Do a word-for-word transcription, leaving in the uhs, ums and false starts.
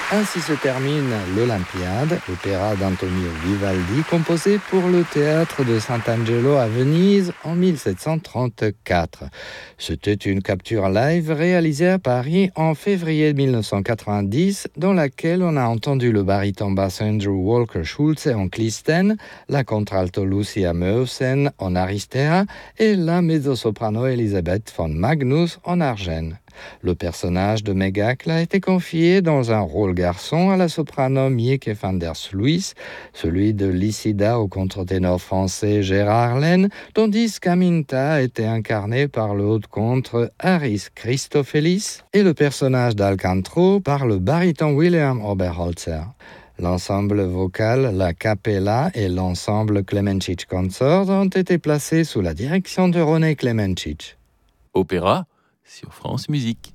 Ainsi se termine l'Olympiade, opéra d'Antonio Vivaldi composé pour le théâtre de Sant'Angelo à Venise en mille sept cent trente-quatre. C'était une capture live réalisée à Paris en février mille neuf cent quatre-vingt-dix dans laquelle on a entendu le baryton basse Andrew Walker Schulze en Clistène, la contralto Lucia Meusen en Aristea et la mezzo-soprano Elisabeth von Magnus en Argène. Le personnage de Megacl a été confié dans un rôle garçon à la soprano Mieke van der Sluis, celui de Lycida au contre-ténor français Gérard Laine, tandis qu'Aminta a été incarné par le haut-contre Harris Christophelis et le personnage d'Alcantro par le baryton William Oberholzer. L'ensemble vocal, la Capella et l'ensemble Klemenčić Consort ont été placés sous la direction de René Klemenčić. Opéra sur France Musique.